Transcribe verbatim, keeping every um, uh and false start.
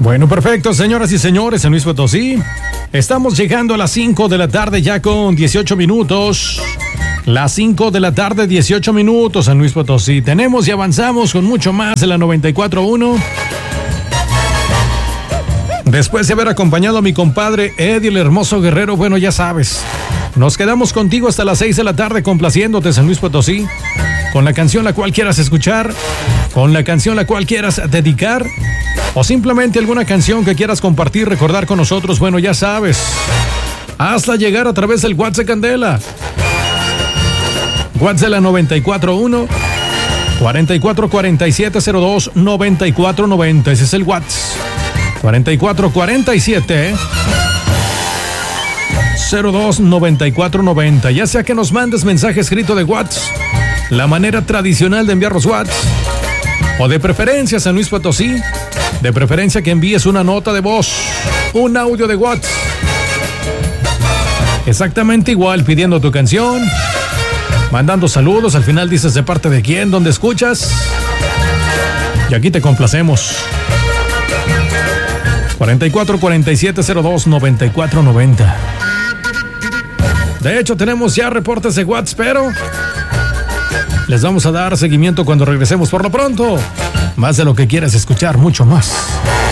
Bueno, perfecto, señoras y señores, en Luis Potosí. Estamos llegando a las cinco de la tarde ya con dieciocho minutos. Las cinco de la tarde, dieciocho minutos en Luis Potosí. Tenemos y avanzamos con mucho más en la noventa y cuatro punto uno. Después de haber acompañado a mi compadre Eddie, el hermoso guerrero, bueno, ya sabes, nos quedamos contigo hasta las seis de la tarde complaciéndote, San Luis Potosí, con la canción la cual quieras escuchar, con la canción la cual quieras dedicar, o simplemente alguna canción que quieras compartir, recordar con nosotros, bueno, ya sabes, hazla llegar a través del WhatsApp Candela. WhatsApp de la noventa y cuatro punto uno, cuarenta y cuatro cuarenta y siete cero dos noventa y cuatro noventa, ese es el WhatsApp. cuarenta y cuatro cuarenta y siete cero dos noventa y cuatro noventa. Ya sea que nos mandes mensaje escrito de WhatsApp, la manera tradicional de enviar los WhatsApp, o de preferencia San Luis Potosí, de preferencia que envíes una nota de voz, un audio de WhatsApp, exactamente igual, pidiendo tu canción, mandando saludos, al final dices de parte de quién, dónde escuchas, y aquí te complacemos. cuarenta y cuatro cuarenta y siete cero dos noventa y cuatro noventa. De hecho, tenemos ya reportes de WhatsApp, pero les vamos a dar seguimiento cuando regresemos. Por lo pronto, más de lo que quieras escuchar, mucho más.